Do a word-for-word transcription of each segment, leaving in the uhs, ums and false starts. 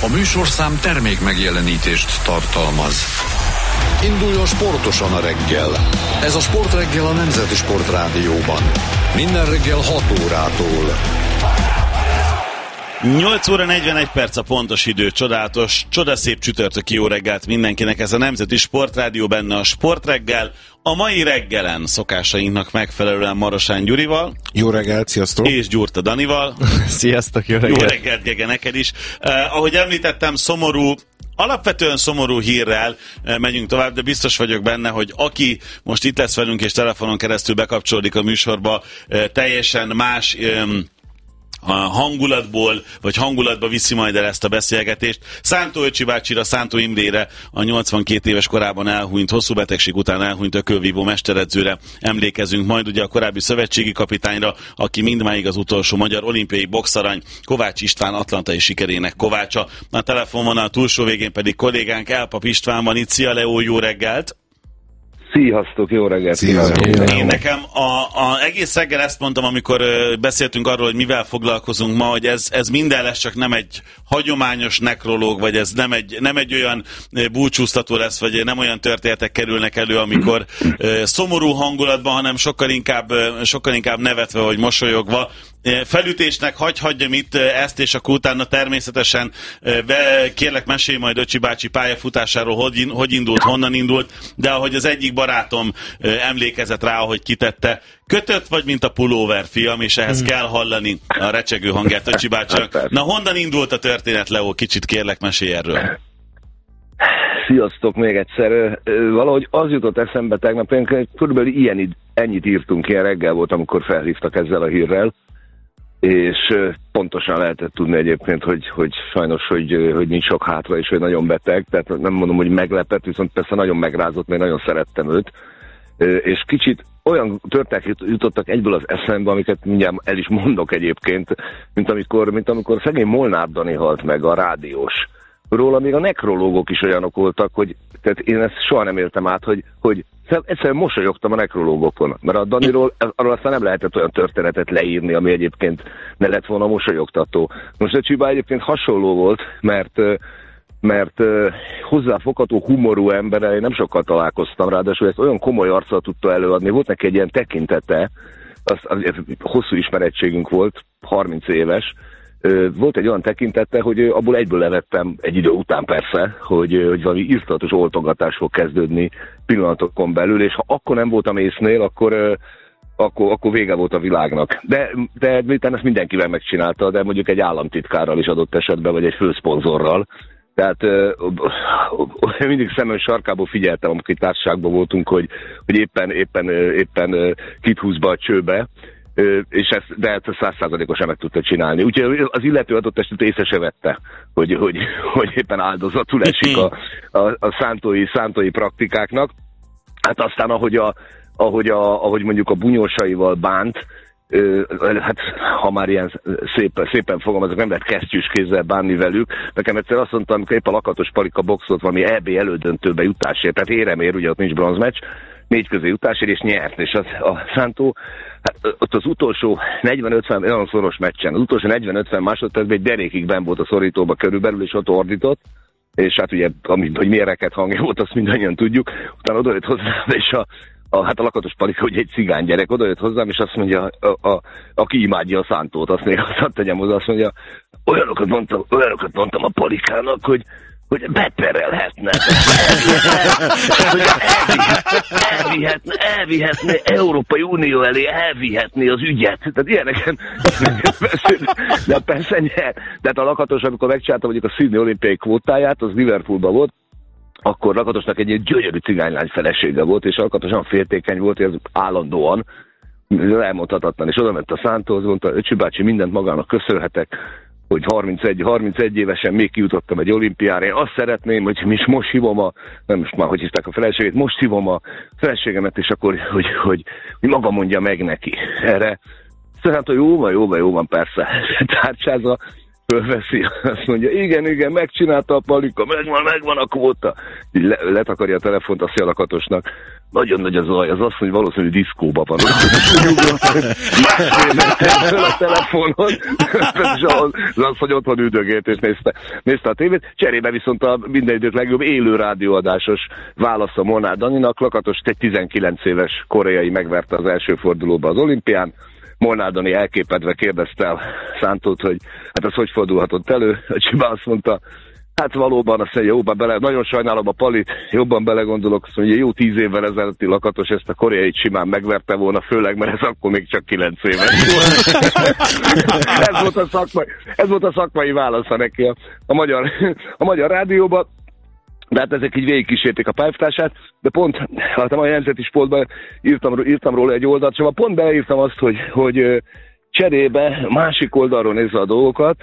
A műsorszám termék megjelenítést tartalmaz. Induljon sportosan a reggel. Ez a Sportreggel a Nemzeti Sportrádióban. Minden reggel hat órától. nyolc óra negyvenegy perc a pontos idő, csodálatos, csodaszép csütörtöki jó reggelt mindenkinek. Ez a Nemzeti Sportrádió, benne a Sportreggel. A mai reggelen szokásainknak megfelelően Marosán Gyurival. Jó reggelt, sziasztok! És Gyurta Danival. Sziasztok, jó reggelt! Jó reggelt, Gege, neked is. Uh, ahogy említettem, szomorú, alapvetően szomorú hírrel uh, megyünk tovább, de biztos vagyok benne, hogy aki most itt lesz velünk és telefonon keresztül bekapcsolódik a műsorba, uh, teljesen más um, a hangulatból, vagy hangulatba viszi majd el ezt a beszélgetést. Szántó Öcsi bácsira, Szántó Imrére, a nyolcvankét éves korában elhunyt, hosszú betegség után elhunyt ökölvívó mesteredzőre emlékezünk majd, ugye a korábbi szövetségi kapitányra, aki mindmáig az utolsó magyar olimpiai boxarany, Kovács István atlantai sikerének kovácsa. A telefonvonal túlsó végén pedig kollégánk Elpap István van itt. Szia Leó, jó reggelt! Sziasztok, jó reggelt! Sziasztok. Én nekem a, a egész reggel ezt mondtam, amikor uh, beszéltünk arról, hogy mivel foglalkozunk ma, hogy ez, ez minden lesz, csak nem egy hagyományos nekrológ, vagy ez nem egy, nem egy olyan uh, búcsúztató lesz, vagy nem olyan történetek kerülnek elő, amikor uh, szomorú hangulatban, hanem sokkal inkább, uh, sokkal inkább nevetve, vagy mosolyogva. Felütésnek hagy hagyjam itt ezt, és akkor utána természetesen be, kérlek mesélj majd Öcsi bácsi pályafutásáról, hogy, hogy indult, honnan indult, de ahogy az egyik barátom emlékezett rá, ahogy kitette, kötött vagy, mint a pulóver, fiam, és ehhez kell hallani a recsegő hangját Öcsi bácsinak. Na, honnan indult a történet, Leó? Kicsit kérlek mesélj erről. Sziasztok még egyszer. Valahogy az jutott eszembe tegnap, körülbelül ilyen, ennyit írtunk, ilyen reggel volt, amikor felhívtak ezzel a hírrel, és pontosan lehetett tudni egyébként, hogy, hogy sajnos, hogy, hogy nincs sok hátra, és hogy nagyon beteg, tehát nem mondom, hogy meglepett, viszont persze nagyon megrázott, mert nagyon szerettem őt, és kicsit olyan történetek jutottak egyből az eszembe, amiket mindjárt el is mondok egyébként, mint amikor, mint amikor szegény Molnár Dani halt meg, a rádiós. Róla még a nekrológok is olyanok voltak, hogy tehát én ezt soha nem értem át, hogy, hogy egyszerűen mosolyogtam a nekrológokon, mert a Daniról arról aztán nem lehetett olyan történetet leírni, ami egyébként ne lett volna mosolyogtató. Most a Csiba egyébként hasonló volt, mert, mert hozzáfogható humorú emberrel én nem sokkal találkoztam, ráadásul ezt olyan komoly arccal tudta előadni, volt neki egy ilyen tekintete, az, az, az, hosszú ismerettségünk volt, harminc éves, volt egy olyan tekintete, hogy abból egyből levettem egy idő után persze, hogy, hogy valami irtatos oltogatás fog kezdődni pillanatokon belül, és ha akkor nem voltam észnél, akkor, akkor, akkor vége volt a világnak. De, de miután ezt mindenkivel megcsinálta, de mondjuk egy államtitkárral is adott esetben, vagy egy főszponzorral. Tehát mindig szemön sarkából figyeltem, amikor társaságban voltunk, hogy, hogy éppen, éppen, éppen kit húz be a csőbe, és ezt, de ezt száz százalékosan meg tudta csinálni. Úgyhogy az illető adott esetben észre se vette, hogy, hogy, hogy éppen áldozatul esik a, a, a szántói, szántói praktikáknak. Hát aztán, ahogy, a, ahogy, a, ahogy mondjuk a bunyósaival bánt, hát ha már ilyen szépen, szépen fogalmazok, nem lehet kesztyűs kézzel bánni velük. Nekem egyszer azt mondtam, amikor épp a Lakatos Palika boxolt valami é bé elődöntőbe jutásért, tehát éremér, ugye ott nincs bronzmeccs, négy közé jutásért, és nyert. És az, a Szántó, hát ott az utolsó negyven-ötven, nagyon szoros meccsen, az utolsó negyven-ötven másodpercben egy derékig benn volt a szorítóba körülbelül, és ott ordított, és hát ugye, amit, hogy méreket hangja volt, azt mindannyian tudjuk. Utána odajött hozzám, és a, a, hát a Lakatos Palika, ugye egy cigány gyerek, odajött hozzám, és azt mondja, a, a, aki imádja a Szántót, azt még azt tegyem hozzá, azt mondja, olyanokat mondtam, olyanokat mondtam a Palikának, hogy hogy beperelhetne, hogy elvihetne, elvihetne Európai Unió elé, elvihetné az ügyet. Tehát ilyeneken, de persze nyer. De hát a Lakatos, amikor megcsinálta mondjuk a Sydney olimpiai kvótáját, az Liverpoolban volt, akkor Lakatosnak egy ilyen gyönyörű cigánylány felesége volt, és Lakatos olyan féltékeny volt, hogy ez állandóan elmondhatatlan. És oda ment a Szántóhoz, mondta, Öcsi bácsi, mindent magának köszönhetek, hogy harmincegy, harmincegy évesen még kijutottam egy olimpiára. Én azt szeretném, hogy is most hívom a, nem most már, hogy hívták a feleségét, most hívom a feleségemet, és akkor, hogy, hogy, hogy maga mondja meg neki. Erre szóval, hogy jó van, jó van, jó van, persze. Tárcsázza. fölveszi, azt mondja, igen, igen, megcsinálta a Palika, megvan, megvan a kvóta. Így le, letakarja a telefont, azt mondja a lakatosnak, nagyon nagy az zaj, az azt, hogy valószínűleg diszkóban van. Föl a telefonon, és az az, hogy otthon üldögélt, és nézte, nézte a tévét. Cserébe viszont a minden idők legjobb élő rádióadásos válasz a Molnár Daninak. Lakatos egy tizenkilenc éves koreai megverte az első fordulóba az olimpián. Molnár Dani elképedve kérdezte el Szántót, hogy hát ez hogy fordulhatott elő. A Csiba azt mondta, hát valóban, azt mondja, jobban bele, nagyon sajnálom a Palit, jobban belegondolok, azt mondja, jó tíz évvel ezelőtti Lakatos ezt a koreait simán megverte volna, főleg, mert ez akkor még csak kilenc éves volt. ez, volt a szakmai, ez volt a szakmai válasza neki a, a, magyar, a magyar rádióban. De hát ezek így végigkísérték a pályafutását, de pont, hát a mai Nemzeti Sportban írtam, írtam róla egy oldalt, csak pont beleírtam azt, hogy, hogy cserébe másik oldalról nézve a dolgokat,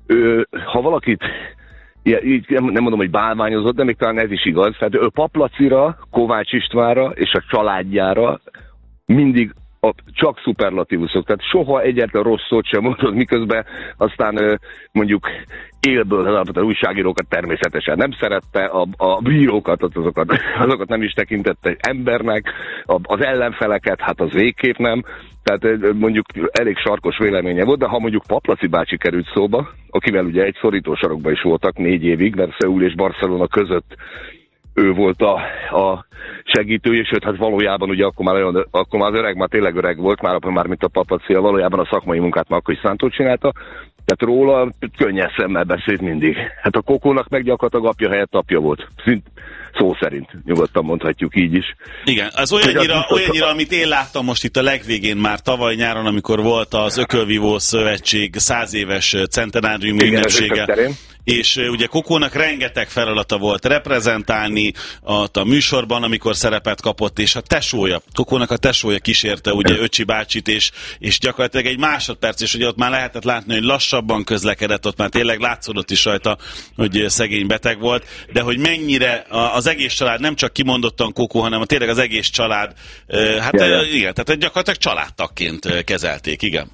ha valakit így nem, nem mondom, hogy bálványozott, de még talán ez is igaz. Tehát ő Paplacira, Kovács Istvánra és a családjára mindig a, csak szuperlatívuszok. Tehát soha egyetlen rossz szót sem mondott, miközben aztán mondjuk élből az újságírókat természetesen nem szerette, a, a bírókat, azokat, azokat nem is tekintette embernek, a, az ellenfeleket, hát az végképp nem. Tehát mondjuk elég sarkos véleménye volt, de ha mondjuk Paplaci bácsi került szóba, akivel ugye egy szorítósarokban is voltak négy évig, mert Szeul és Barcelona között ő volt a, a segítője, sőt, hát valójában ugye akkor már, olyan, akkor már az öreg, már tényleg öreg volt, már, már mint a Paplaci, valójában a szakmai munkát már akkor is Szántó csinálta, tehát róla könnyes szemmel beszélt mindig. Hát a Kokónak meg gyakorlatilag apja helyett apja volt. Szint, szó szerint nyugodtan mondhatjuk így is. Igen, az olyannyira, olyannyira, amit én láttam most itt a legvégén már tavaly nyáron, amikor volt az Ökölvívó Szövetség száz éves centenárium ünnepsége. És ugye Kokónak rengeteg feladata volt reprezentálni a, a műsorban, amikor szerepet kapott, és a tesója, Kokónak a tesója kísérte ugye Öcsi bácsit, és, és gyakorlatilag egy másodperc, és ugye ott már lehetett látni, hogy lassabban közlekedett, ott már tényleg látszódott is rajta, hogy szegény beteg volt, de hogy mennyire az egész család, nem csak kimondottan Kokó, hanem tényleg az egész család, hát ja, igen, tehát gyakorlatilag családtagként kezelték, igen.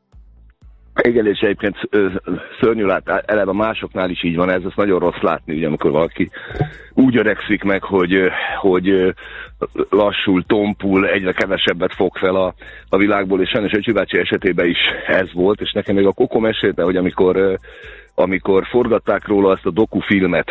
Igen, és egyébként szörnyű lát, eleve másoknál is így van ez, ez nagyon rossz látni, ugye, amikor valaki úgy öregszik meg, hogy, hogy lassul, tompul, egyre kevesebbet fog fel a, a világból, és sajnos Öcsi bácsi esetében is ez volt, és nekem még a Kokó mesélte, hogy amikor, amikor forgatták róla ezt a dokufilmet,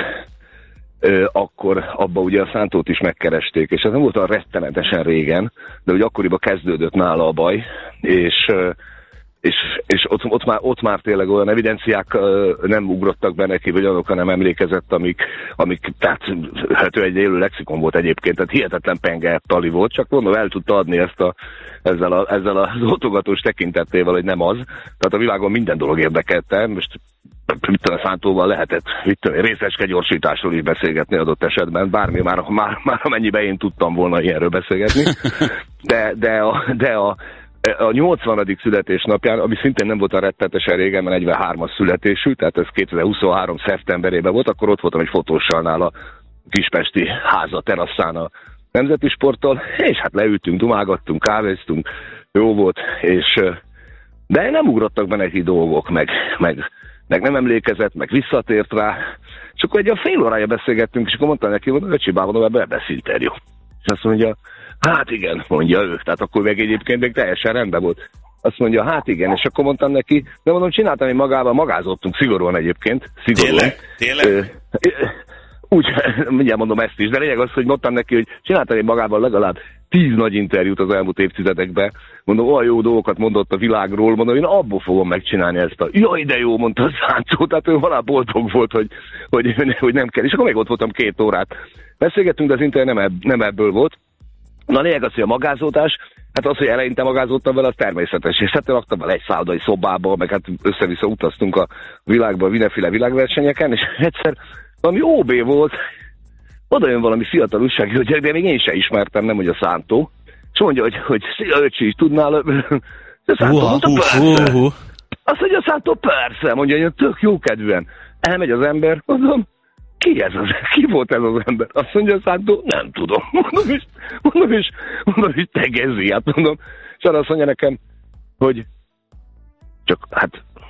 akkor abba ugye a Szántót is megkeresték, és ez nem volt olyan rettenetesen régen, de hogy akkoriban kezdődött nála a baj, és és, és ott, ott, már, ott már tényleg olyan evidenciák uh, nem ugrottak be neki, vagy olyanokra nem emlékezett, amik, amik tehát hát ő egy élő lexikon volt egyébként, tehát hihetetlen penge tali volt, csak mondom, el tudta adni ezt a, ezzel, a, ezzel az otogatós tekintettével, hogy nem az. Tehát a világon minden dolog érdekelte, most mit a Szántóval lehetett részecske gyorsításról is beszélgetni adott esetben, bármi, már, már, már amennyiben én tudtam volna ilyenről beszélgetni, de, de a, de a A nyolcvanadik születésnapján, ami szintén nem volt a rettetesen régen, mert negyvenhármas születésű, tehát ez kétezer-huszonhárom szeptemberében volt, akkor ott voltam egy fotóssal nála a kispesti háza terasszán a Nemzeti Sporttal, és hát leültünk, dumálgattunk, kávéztunk, jó volt, és de nem ugrottak be neki dolgok, meg, meg, meg nem emlékezett, meg visszatért rá, és akkor egy a fél órája beszélgettünk, és akkor mondta neki, hogy Öcsi bávonom, ebben lesz interjú. És azt mondja, hát igen, mondja ő, tehát akkor meg egyébként még teljesen rendben volt. Azt mondja, hát igen, és akkor mondtam neki, de mondom, csináltam én magával, magázottunk szigorúan egyébként. Szigorúan. Tényleg? Tényleg? Ö, úgy, mindjárt mondom ezt is, de lényeg az, hogy mondtam neki, hogy csináltam én magával legalább tíz nagy interjút az elmúlt évtizedekben. Mondom, olyan jó dolgokat mondott a világról, mondom, én abból fogom megcsinálni ezt a... Jaj, de jó, mondta a Szántó, tehát ő valami boldog volt, hogy, hogy, hogy nem kell. És akkor még ott voltam két órát. Beszélgettünk, de az interjú nem, ebb, nem ebből volt. Na a lényeg az, hogy a magázódás, hát az, hogy eleinte magázódtam vele, az természetes. És hát laktam vele egy szállodai szobába, meg hát össze-vissza utaztunk a világban, mindenféle világversenyeken, és egyszer valami ó bé volt, oda jön valami fiatal újságíró gyerek, de még én sem ismertem, nem, hogy a Szántó. És mondja, hogy, hogy szia öcsi, tudnál... A Szántó mondta, persze. Azt mondja, a Szántó persze, mondja, hogy tök jókedvűen. Elmegy az ember, mondom, ki ez az? Ki volt ez az ember? Azt mondja a Szántó, nem tudom. Mondom is, mondom is, mondom is, tegezzi, hát mondom. És arra azt mondja nekem, hogy csak, hát,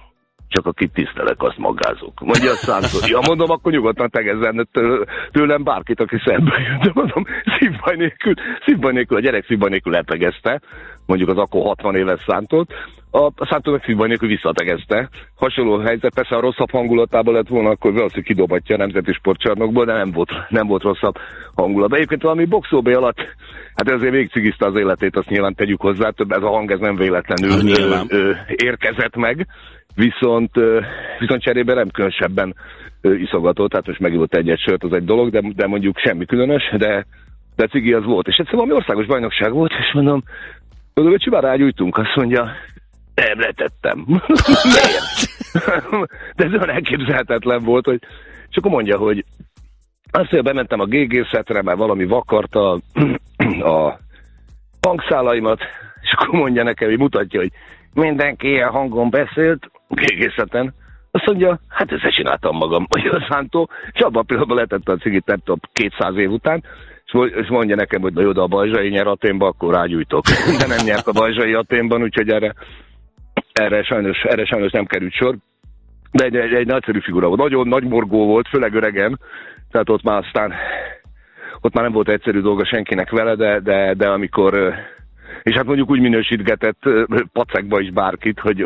csak akit tisztelek, azt magázok. Mondja a Szántó. Ja, mondom, akkor nyugodtan tegezzen tőlem bárkit, aki szembe jön. De mondom, szívbaj nélkül, szívbaj nélkül, a gyerek szívbaj nélkül letegezte, mondjuk az akkor hatvan éves Szántót, a Szántó meg szívbaj nélkül visszategezte. Hasonló helyzet, persze a rosszabb hangulatában lett volna, akkor valószínűleg kidobatja a Nemzeti Sportcsarnokból, de nem volt, nem volt rosszabb hangulat. Egyébként valami boxolbé alatt, hát azért végigcigizte az életét, azt nyilván tegyük hozzá, több ez a hang ez nem véletlenül ö, ö, érkezett meg. Viszont, viszont cserébe nem különösebben iszogatott, tehát most megívott egy-egy sört, az egy dolog, de, de mondjuk semmi különös, de, de cigi az volt. És egyszer valami országos bajnokság volt, és mondom, mondom, hogy csibára rágyújtunk, azt mondja, nem letettem. Miért? De ez olyan elképzelhetetlen volt, hogy és akkor mondja, hogy azt mondja, bementem a gégészetre, mert valami vakart a, a hangszálaimat, és akkor mondja nekem, hogy mutatja, hogy mindenki ilyen hangon beszélt, gégészeten. Azt mondja, hát ezzel csináltam magam, hogy a Szántó, és abban a pillanatban letette a cigit, nem tudom, kétszáz év után, és mondja nekem, hogy na jó, de a Bajzsai nyer Athénban, akkor rágyújtok. De nem nyert a Bajzsai Athénban, úgyhogy erre, erre, sajnos, erre sajnos nem került sor. De egy, egy, egy nagyszerű figura volt. Nagyon nagy morgó volt, főleg öregen, tehát ott már aztán, ott már nem volt egyszerű dolga senkinek vele, de, de, de amikor... És hát mondjuk úgy minősítgetett pacekba is bárkit, hogy,